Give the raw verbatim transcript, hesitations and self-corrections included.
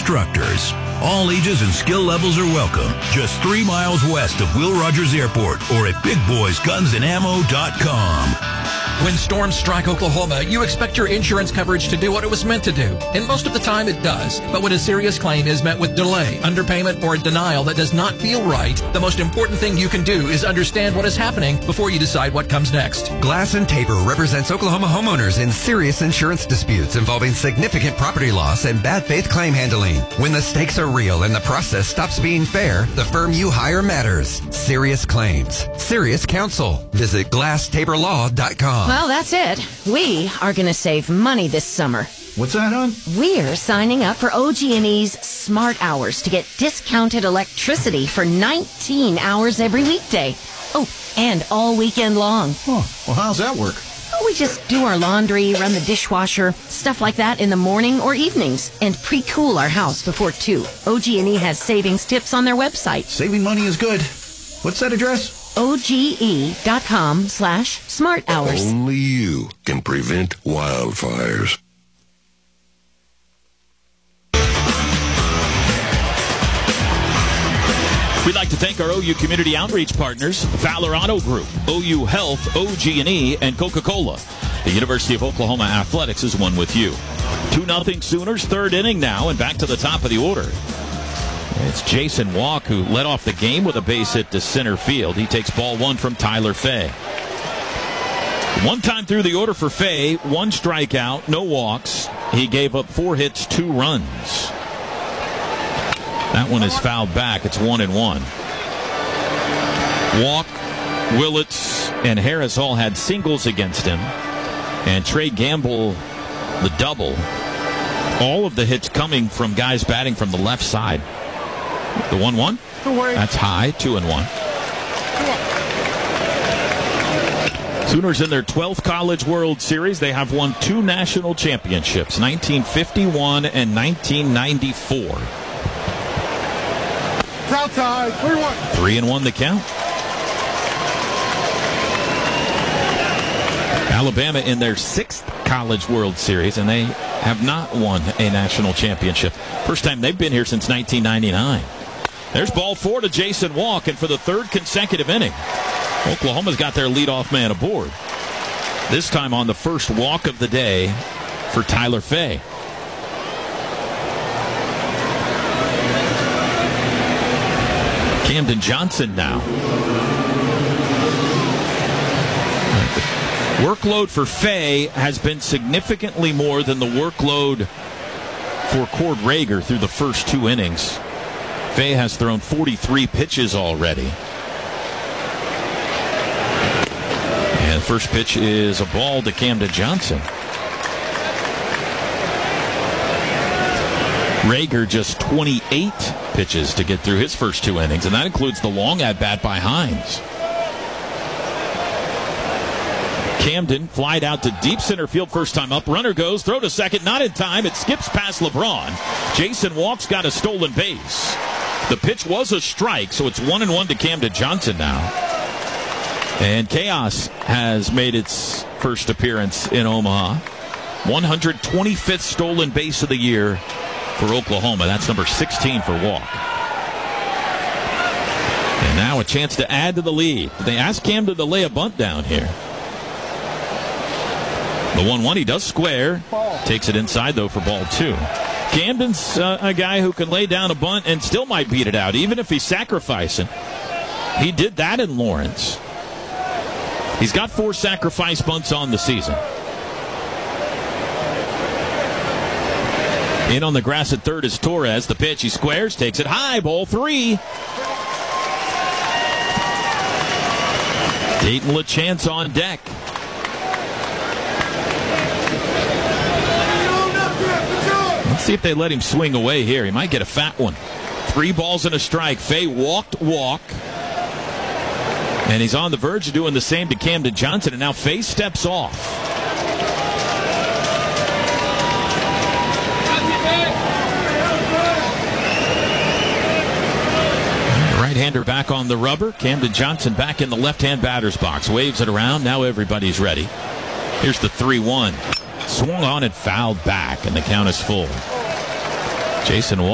instructors. All ages and skill levels are welcome. Just three miles west of Will Rogers Airport or at big boys guns and ammo dot com. When storms strike Oklahoma, you expect your insurance coverage to do what it was meant to do. And most of the time it does. But when a serious claim is met with delay, underpayment, or a denial that does not feel right, the most important thing you can do is understand what is happening before you decide what comes next. Glass and Tabor represents Oklahoma homeowners in serious insurance disputes involving significant property loss and bad faith claim handling. When the stakes are real and the process stops being fair, the firm you hire matters. Serious claims. Serious counsel. Visit glass tabor law dot com. Well, that's it. We are going to save money this summer. What's that, hon? We're signing up for O G and E's Smart Hours to get discounted electricity for nineteen hours every weekday. Oh, and all weekend long. Oh, well, how's that work? Oh, we just do our laundry, run the dishwasher, stuff like that in the morning or evenings, and pre-cool our house before two. O G and E has savings tips on their website. Saving money is good. What's that address? O G E dot com slash smart hours. Only you can prevent wildfires. We'd like to thank our O U Community Outreach partners, Valor Auto Group, O U Health, O G and E, and Coca-Cola. The University of Oklahoma Athletics is one with you. two nothing Sooners, third inning now, and back to the top of the order. It's Jason Walk who led off the game with a base hit to center field. He takes ball one from Tyler Fay. One time through the order for Fay, one strikeout, no walks. He gave up four hits, two runs. That one is fouled back. It's one and one. Walk, Willits, and Harris all had singles against him. And Trey Gamble, the double. All of the hits coming from guys batting from the left side. The one one? That's high, two and one. Sooners in their twelfth College World Series. They have won two national championships, nineteen fifty-one and nineteen ninety-four. Outside, three one. Three and one the count. Alabama in their sixth College World Series, and they have not won a national championship. First time they've been here since nineteen ninety-nine. There's ball four to Jason Walk, and for the third consecutive inning, Oklahoma's got their leadoff man aboard. This time on the first walk of the day for Tyler Fay. Camden Johnson now. Workload for Fay has been significantly more than the workload for Cord Rager through the first two innings. Fay has thrown forty-three pitches already. And the first pitch is a ball to Camden Johnson. Rager just twenty-eight pitches to get through his first two innings, and that includes the long at-bat by Hines. Camden flied out to deep center field first time up. Runner goes, throw to second, not in time. It skips past LeBron. Jason Walk's got a stolen base. The pitch was a strike, so it's one and one to Camden Johnson now. And Chaos has made its first appearance in Omaha. one hundred twenty-fifth stolen base of the year for Oklahoma. That's number sixteen for Walk. And now a chance to add to the lead. They asked Camden to lay a bunt down here. The one one, he does square. Takes it inside, though, for ball two. Camden's uh, a guy who can lay down a bunt and still might beat it out, even if he's sacrificing. He did that in Lawrence. He's got four sacrifice bunts on the season. In on the grass at third is Torres. The pitch, he squares, takes it high, ball three. Dayton LaChance on deck. Let's see if they let him swing away here. He might get a fat one. Three balls and a strike. Fay walked walk. And he's on the verge of doing the same to Camden Johnson. And now Fay steps off. Right-hander back on the rubber. Camden Johnson back in the left-hand batter's box. Waves it around. Now everybody's ready. Here's the three one. Swung on and fouled back, and the count is full. Jason